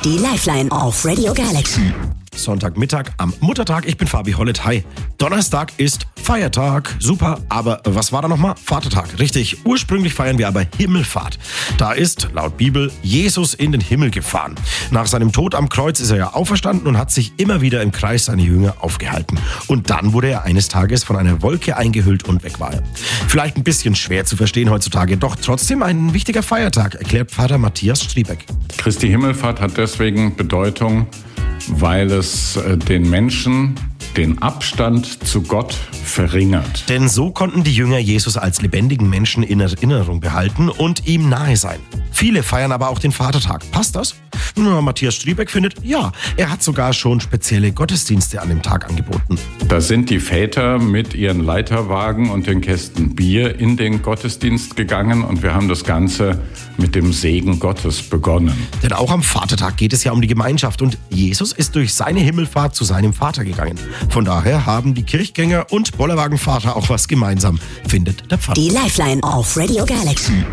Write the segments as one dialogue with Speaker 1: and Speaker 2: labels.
Speaker 1: Die Lifeline auf Radio Galaxy.
Speaker 2: Sonntagmittag am Muttertag. Ich bin Fabi Hollett. Hi. Donnerstag ist Feiertag. Super. Aber was war da nochmal? Vatertag. Richtig. Ursprünglich feiern wir aber Himmelfahrt. Da ist, laut Bibel, Jesus in den Himmel gefahren. Nach seinem Tod am Kreuz ist er ja auferstanden und hat sich immer wieder im Kreis seiner Jünger aufgehalten. Und dann wurde er eines Tages von einer Wolke eingehüllt und weg war er. Vielleicht ein bisschen schwer zu verstehen heutzutage, doch trotzdem ein wichtiger Feiertag, erklärt Pfarrer Matthias Striebeck.
Speaker 3: Christi Himmelfahrt hat deswegen Bedeutung, weil es den Menschen den Abstand zu Gott verringert.
Speaker 2: Denn so konnten die Jünger Jesus als lebendigen Menschen in Erinnerung behalten und ihm nahe sein. Viele feiern aber auch den Vatertag. Passt das? Matthias Striebeck findet, ja, er hat sogar schon spezielle Gottesdienste an dem Tag angeboten.
Speaker 3: Da sind die Väter mit ihren Leiterwagen und den Kästen Bier in den Gottesdienst gegangen und wir haben das Ganze mit dem Segen Gottes begonnen.
Speaker 2: Denn auch am Vatertag geht es ja um die Gemeinschaft und Jesus ist durch seine Himmelfahrt zu seinem Vater gegangen. Von daher haben die Kirchgänger und Bollerwagenvater auch was gemeinsam, findet der Pfarrer.
Speaker 1: Die Lifeline auf Radio Galaxy.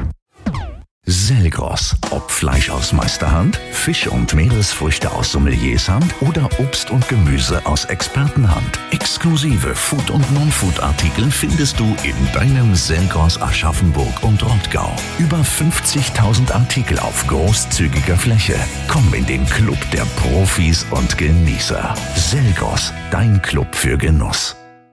Speaker 4: Selgros. Ob Fleisch aus Meisterhand, Fisch und Meeresfrüchte aus Sommeliershand oder Obst und Gemüse aus Expertenhand. Exklusive Food- und Non-Food-Artikel findest du in deinem Selgros Aschaffenburg und Rottgau. Über 50.000 Artikel auf großzügiger Fläche. Komm in den Club der Profis und Genießer. Selgros, dein Club für Genuss.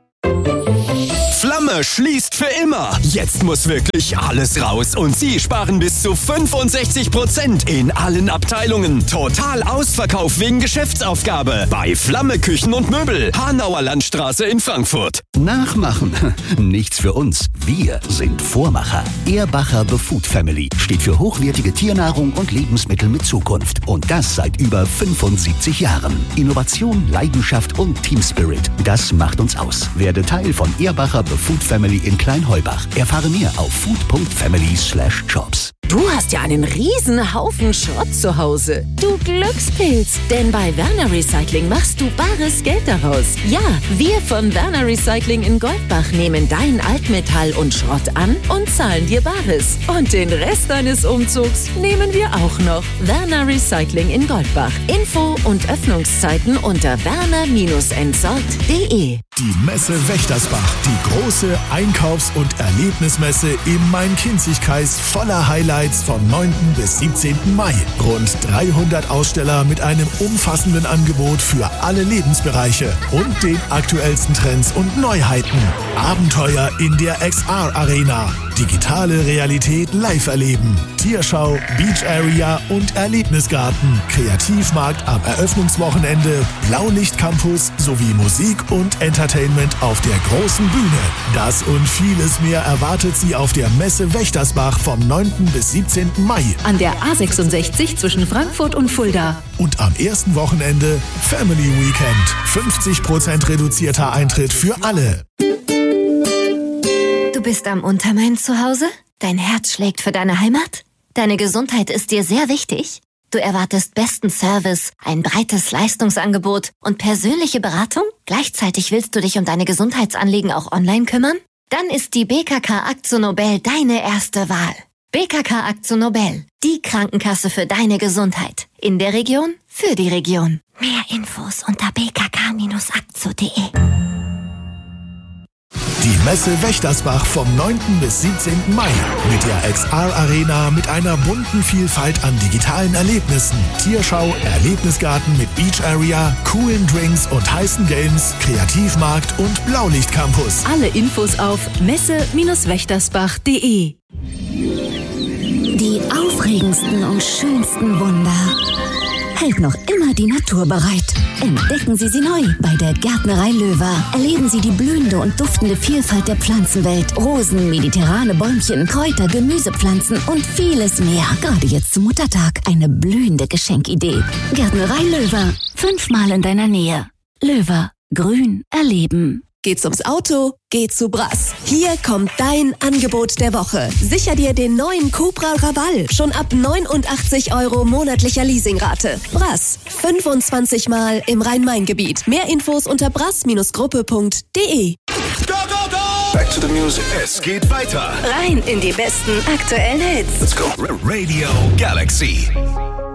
Speaker 5: Flamme schließt für immer. Jetzt muss wirklich alles raus und Sie sparen bis zu 65% in allen Abteilungen. Total Ausverkauf wegen Geschäftsaufgabe bei Flamme Küchen und Möbel, Hanauer Landstraße in Frankfurt.
Speaker 6: Nachmachen. Nichts für uns. Wir sind Vormacher. Ehrbacher The Food Family steht für hochwertige Tiernahrung und Lebensmittel mit Zukunft. Und das seit über 75 Jahren. Innovation, Leidenschaft und Teamspirit. Das macht uns aus. Werde Teil von Ehrbacher The Food Family in Kleinheubach. Erfahre mehr auf food.family/jobs.
Speaker 7: Du hast ja einen riesen Haufen Schrott zu Hause. Du Glückspilz. Denn bei Werner Recycling machst du bares Geld daraus. Ja, wir von Werner Recycling in Goldbach nehmen dein Altmetall und Schrott an und zahlen dir Bares. Und den Rest deines Umzugs nehmen wir auch noch. Werner Recycling in Goldbach. Info und Öffnungszeiten unter werner-entsorgt.de.
Speaker 8: Die Messe Wächtersbach, die große Einkaufs- und Erlebnismesse im Main-Kinzig-Kreis voller Highlights vom 9. bis 17. Mai. Rund 300 Aussteller mit einem umfassenden Angebot für alle Lebensbereiche und den aktuellsten Trends und Neuheiten. Abenteuer in der XR Arena. Digitale Realität live erleben. Tierschau, Beach Area und Erlebnisgarten. Kreativmarkt am Eröffnungswochenende. Blaulicht-Campus sowie Musik und Entertainment auf der großen Bühne. Das und vieles mehr erwartet Sie auf der Messe Wächtersbach vom 9. bis 17. Mai.
Speaker 9: An der A66 zwischen Frankfurt und Fulda.
Speaker 8: Und am ersten Wochenende Family Weekend. 50% reduzierter Eintritt für alle.
Speaker 10: Du bist am Untermain zu Hause? Dein Herz schlägt für deine Heimat? Deine Gesundheit ist dir sehr wichtig? Du erwartest besten Service, ein breites Leistungsangebot und persönliche Beratung? Gleichzeitig willst du dich um deine Gesundheitsanliegen auch online kümmern? Dann ist die BKK AkzoNobel deine erste Wahl. BKK AkzoNobel, die Krankenkasse für deine Gesundheit. In der Region, für die Region. Mehr Infos unter bkk-akzo.de.
Speaker 8: Die Messe Wächtersbach vom 9. bis 17. Mai mit der XR Arena mit einer bunten Vielfalt an digitalen Erlebnissen. Tierschau, Erlebnisgarten mit Beach Area, coolen Drinks und heißen Games, Kreativmarkt und Blaulicht-Campus.
Speaker 9: Alle Infos auf messe-wächtersbach.de.
Speaker 1: Die aufregendsten und schönsten Wunder hält noch immer die Natur bereit. Entdecken Sie sie neu bei der Gärtnerei Löwer. Erleben Sie die blühende und duftende Vielfalt der Pflanzenwelt. Rosen, mediterrane Bäumchen, Kräuter, Gemüsepflanzen und vieles mehr. Gerade jetzt zum Muttertag eine blühende Geschenkidee. Gärtnerei Löwer. 5-mal in deiner Nähe. Löwer. Grün erleben.
Speaker 11: Geht's ums Auto? Geh zu Brass. Hier kommt dein Angebot der Woche. Sicher dir den neuen Cupra Raval. Schon ab 89 € monatlicher Leasingrate. Brass. 25 Mal im Rhein-Main-Gebiet. Mehr Infos unter brass-gruppe.de.
Speaker 12: Go, go, go! Back to the music. Es geht weiter.
Speaker 11: Rein in die besten aktuellen Hits.
Speaker 12: Let's go. Radio Galaxy.